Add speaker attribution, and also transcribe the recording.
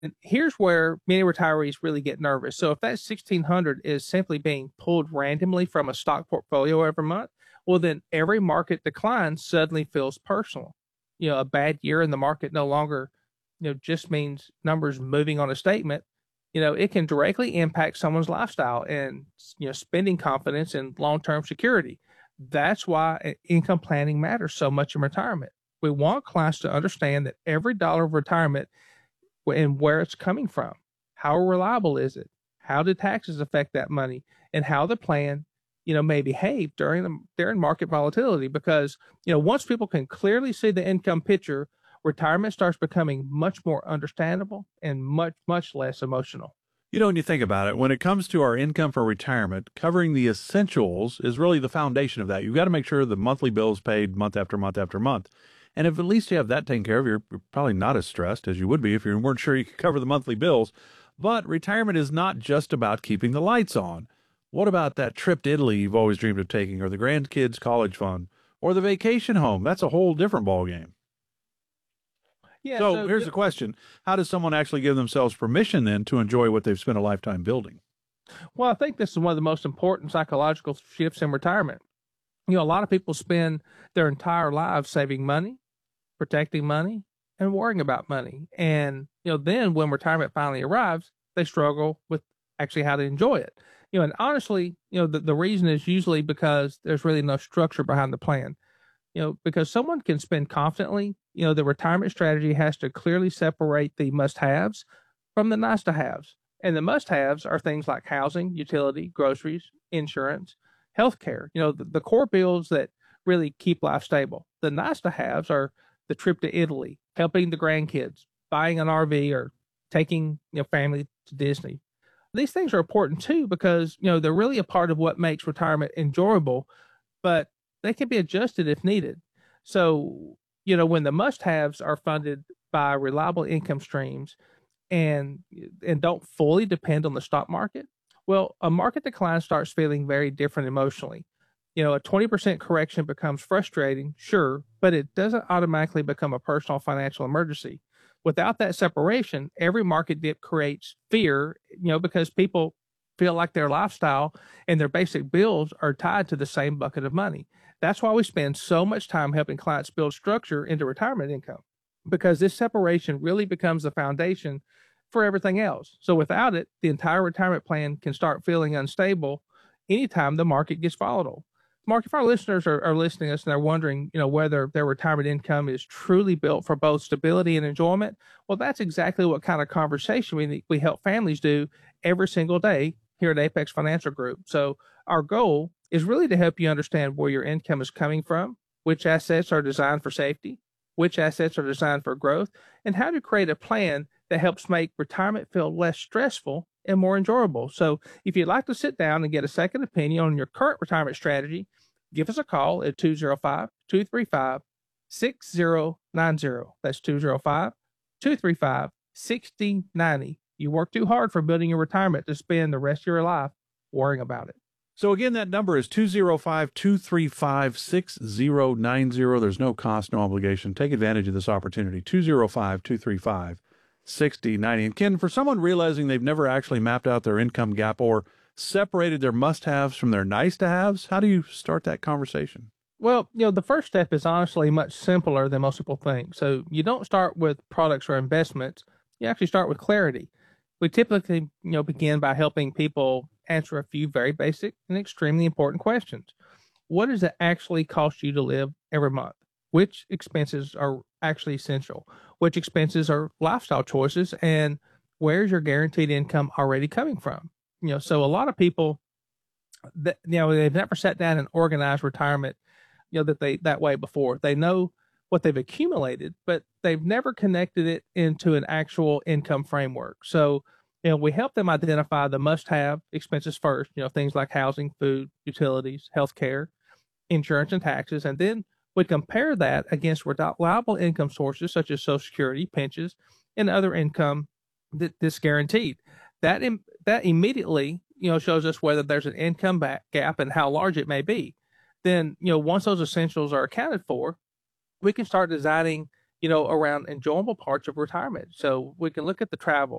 Speaker 1: And here's where many retirees really get nervous. So if that 1600 is simply being pulled randomly from a stock portfolio every month, well, then every market decline suddenly feels personal. A bad year in the market no longer, just means numbers moving on a statement. It can directly impact someone's lifestyle and, spending confidence and long-term security. That's why income planning matters so much in retirement. We want clients to understand that every dollar of retirement and where it's coming from. How reliable is it? How do taxes affect that money? And how the plan, may behave during market volatility. Because, once people can clearly see the income picture, retirement starts becoming much more understandable and much, much less emotional.
Speaker 2: When you think about it, when it comes to our income for retirement, covering the essentials is really the foundation of that. You've got to make sure the monthly bill is paid month after month after month. And if at least you have that taken care of, you're probably not as stressed as you would be if you weren't sure you could cover the monthly bills. But retirement is not just about keeping the lights on. What about that trip to Italy you've always dreamed of taking, or the grandkids' college fund, or the vacation home? That's a whole different ballgame.
Speaker 1: Yeah.
Speaker 2: So here's the question. How does someone actually give themselves permission then to enjoy what they've spent a lifetime building?
Speaker 1: Well, I think this is one of the most important psychological shifts in retirement. A lot of people spend their entire lives saving money, protecting money, and worrying about money. And, then when retirement finally arrives, they struggle with actually how to enjoy it. And honestly, the reason is usually because there's really no structure behind the plan. Because someone can spend confidently, the retirement strategy has to clearly separate the must-haves from the nice-to-haves. And the must-haves are things like housing, utility, groceries, insurance, healthcare, the core bills that really keep life stable. The nice-to-haves are the trip to Italy, helping the grandkids, buying an RV, or taking, family to Disney. These things are important too because, they're really a part of what makes retirement enjoyable, but they can be adjusted if needed. So, when the must-haves are funded by reliable income streams and don't fully depend on the stock market, well, a market decline starts feeling very different emotionally. A 20% correction becomes frustrating, sure, but it doesn't automatically become a personal financial emergency. Without that separation, every market dip creates fear, because people feel like their lifestyle and their basic bills are tied to the same bucket of money. That's why we spend so much time helping clients build structure into retirement income, because this separation really becomes the foundation for everything else. So without it, the entire retirement plan can start feeling unstable anytime the market gets volatile. Mark, if our listeners are listening to us and they're wondering, whether their retirement income is truly built for both stability and enjoyment, well, that's exactly what kind of conversation we help families do every single day here at Apex Financial Group. So our goal is really to help you understand where your income is coming from, which assets are designed for safety, which assets are designed for growth, and how to create a plan that helps make retirement feel less stressful and more enjoyable. So if you'd like to sit down and get a second opinion on your current retirement strategy, give us a call at 205-235-6090. That's 205-235-6090. You work too hard for building your retirement to spend the rest of your life worrying about it.
Speaker 2: So again, that number is 205-235-6090. There's no cost, no obligation. Take advantage of this opportunity. 205-235-6090. And Ken, for someone realizing they've never actually mapped out their income gap or separated their must-haves from their nice-to-haves, how do you start that conversation?
Speaker 1: Well, the first step is honestly much simpler than most people think. So you don't start with products or investments. You actually start with clarity. We typically, begin by helping people answer a few very basic and extremely important questions. What does it actually cost you to live every month? Which expenses are actually essential? Which expenses are lifestyle choices? And where's your guaranteed income already coming from? So a lot of people that, they've never sat down and organized retirement, that way before. They know what they've accumulated, but they've never connected it into an actual income framework. So, we help them identify the must-have expenses first, things like housing, food, utilities, healthcare, insurance, and taxes. And then we compare that against reliable income sources such as Social Security, pensions, and other income that's guaranteed. That immediately, shows us whether there's an income gap and how large it may be. Then, once those essentials are accounted for, we can start designing, around enjoyable parts of retirement. So we can look at the travel.